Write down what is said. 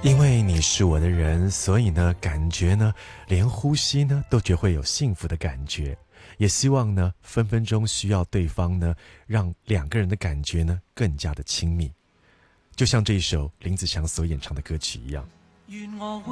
因为你是我的人，所以呢，感觉呢，连呼吸呢，都觉会有幸福的感觉。也希望呢，分分钟需要对方呢，让两个人的感觉呢，更加的亲密。就像这一首林子祥所演唱的歌曲一样。